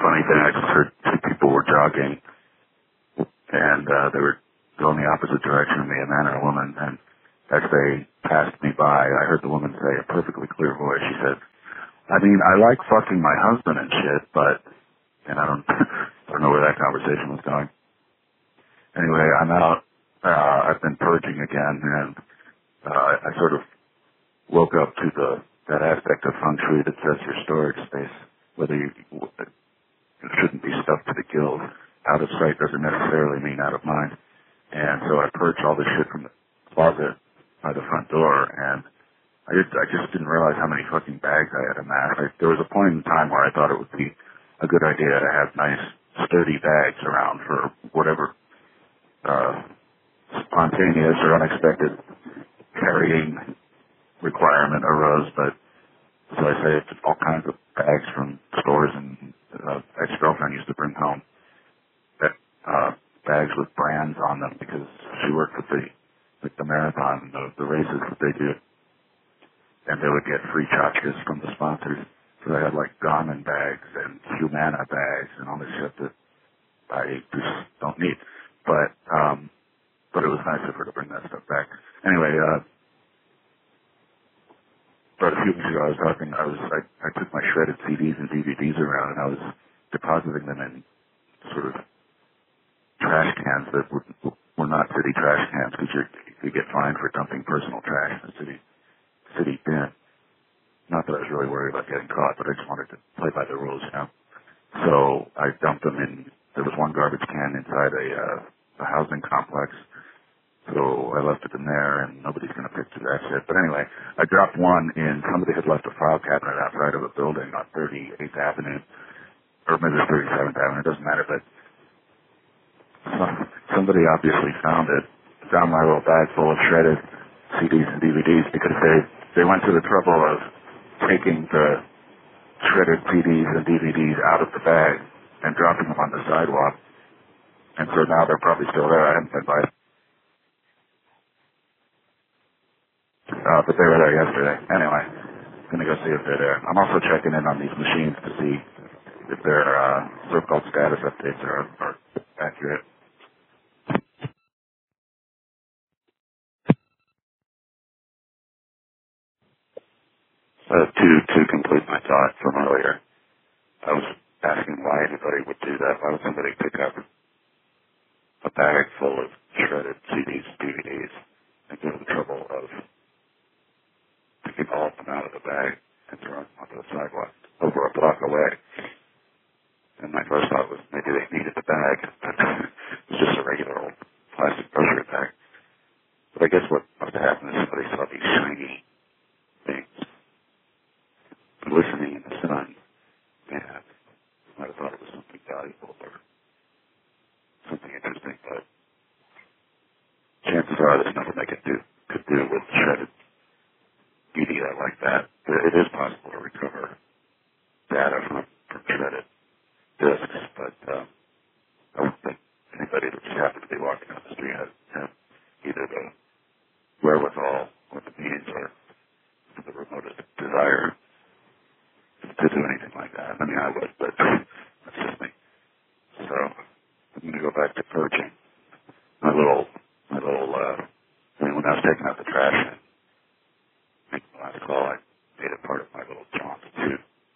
funny thing, I just heard two people were jogging, and they were going the opposite direction of me, a man and a woman, and as they passed me by, I heard the woman say in a perfectly clear voice, she said, I mean, I like fucking my husband and shit, but, and I don't, I don't know where that conversation was going. Anyway, I'm out, I've been purging again, and I sort of woke up to that aspect of feng shui that says your storage space, whether it shouldn't be stuffed to the gills. Out of sight doesn't necessarily mean out of mind. And so I purged all the shit from the closet by the front door, and I just didn't realize how many fucking bags I had amassed. There was a point in time where I thought it would be a good idea to have nice, sturdy bags around for whatever spontaneous or unexpected carrying requirement arose, but so I saved all kinds of bags from stores, and ex-girlfriend used to bring home bags with brands on them because she worked with the marathon, the races that they do, and they would get free tchotchkes from the sponsors. So I had like Garmin bags and Humana bags and all this shit that I just don't need. But it was nice of her to bring that stuff back. Anyway, but a few weeks ago I took my shredded CDs and DVDs around, and I was depositing them in sort of trash cans that were not city trash cans, because you get fined for dumping personal trash in the city bin. Not that I was really worried about getting caught, but I just wanted to play by the rules, you know. So I dumped them in. There was one garbage can inside a housing complex, so I left it in there, and nobody's going to pick through that shit. But anyway, I dropped one in. Somebody had left a file cabinet outside of a building on 38th Avenue, or maybe 37th Avenue. It doesn't matter, but somebody obviously found my little bag full of shredded CDs and DVDs, because they went to the trouble of taking the shredded CDs and DVDs out of the bag and dropping them on the sidewalk. And so now they're probably still there. I haven't been by. But they were there yesterday. Anyway, I'm going to go see if they're there. I'm also checking in on these machines to see if their so-called status updates are accurate. To complete my thought from earlier, I was asking why anybody would do that. Why would somebody pick up a bag full of shredded CDs, DVDs, and go to the trouble of picking all of them out of the bag and throwing them onto the sidewalk over a block away? And my first thought was maybe they needed the bag. It was just a regular old plastic grocery bag. But I guess what must have happened is somebody saw these shiny things glistening in the sun, and might have thought it was something valuable or something interesting, but chances are there's nothing they could do with shredded media like that. It is possible to recover data from shredded discs, but I don't think anybody that just happened to be walking down the street had either the wherewithal or the means or the remotest desire to do anything like that. I mean, I would, but that's just me. So I'm going to go back to purging. My little, when I was taking out the trash and making the last call, I made it part of my little jaunt to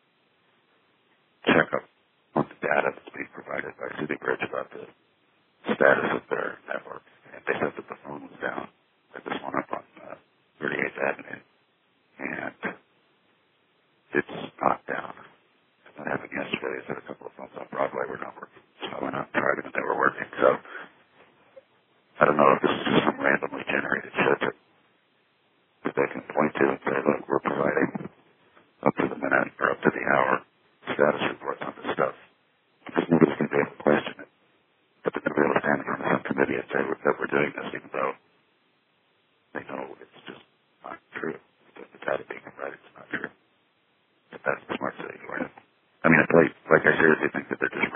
check up on the data that's being provided by City Bridge about the status of their network. And they said that the phone was down at this one up on 38th Avenue. And it's not down. What happened yesterday is that a couple of phones on Broadway were not working. So I went out and tried them and they were working. So I don't know if this is just some randomly generated shit that they can point to and say, look, we're providing up to the minute or up to the hour status reports on this stuff. Because nobody's going to be able to question it. But they're going to be able to stand in front of some committee and say that we're doing this, even though they know it's just not true. The data being provided is not true. But that's the smart city for you. I mean, like I seriously think that they're just